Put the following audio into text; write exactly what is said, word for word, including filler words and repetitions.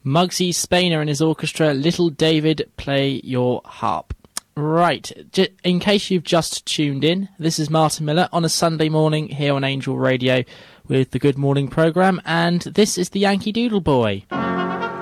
Muggsy Spainer and his orchestra, Little David, Play Your Harp. Right, j- in case you've just tuned in, this is Martin Miller on a Sunday morning here on Angel Radio with the Good Morning programme, and this is the Yankee Doodle Boy.